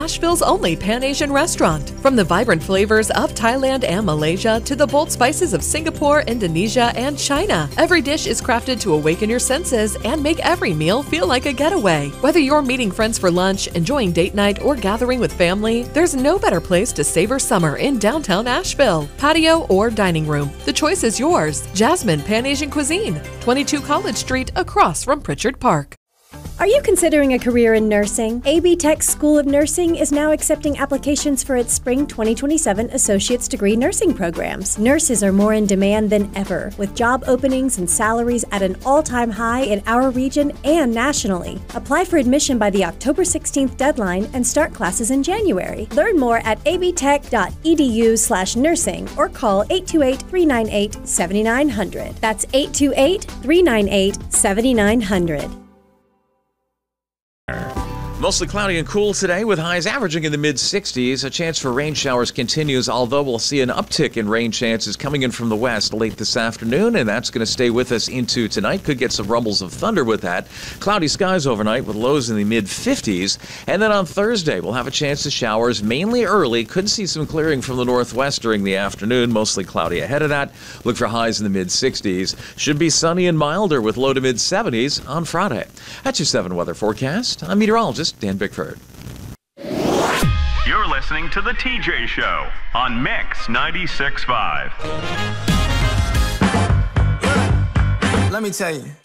Nashville's only Pan-Asian restaurant. From the vibrant flavors of Thailand and Malaysia to the bold spices of Singapore, Indonesia, and China, every dish is crafted to awaken your senses and make every meal feel like a getaway. Whether you're meeting friends for lunch, enjoying date night, or gathering with family, there's no better place to savor summer in downtown Asheville. Patio or dining room, the choice is yours. Jasmine Pan-Asian Cuisine, 22 College Street, across from Pritchard Park. Are you considering a career in nursing? AB Tech School of Nursing is now accepting applications for its Spring 2027 Associate's Degree Nursing programs. Nurses are more in demand than ever, with job openings and salaries at an all-time high in our region and nationally. Apply for admission by the October 16th deadline and start classes in January. Learn more at abtech.edu/nursing or call 828-398-7900. That's 828-398-7900. Mostly cloudy and cool today with highs averaging in the mid-60s. A chance for rain showers continues, although we'll see an uptick in rain chances coming in from the west late this afternoon, and that's going to stay with us into tonight. Could get some rumbles of thunder with that. Cloudy skies overnight with lows in the mid-50s. And then on Thursday, we'll have a chance of showers mainly early. Could see some clearing from the northwest during the afternoon. Mostly cloudy ahead of that. Look for highs in the mid-60s. Should be sunny and milder with low to mid-70s on Friday. That's your 7 weather forecast. I'm meteorologist Dan Bickford. You're listening to The TJ Show on Mix 96.5. Let me tell you.